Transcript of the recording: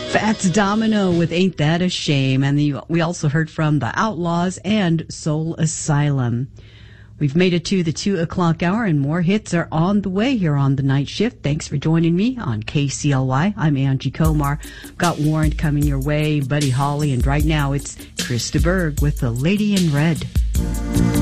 Fats Domino with Ain't That a Shame. And we also heard from The Outlaws and Soul Asylum. We've made it to the 2 o'clock hour, and more hits are on the way here on the night shift. Thanks for joining me on KCLY. I'm Angie Komar. Got Warren coming your way, Buddy Holly, and right now it's Krista Berg with The Lady in Red.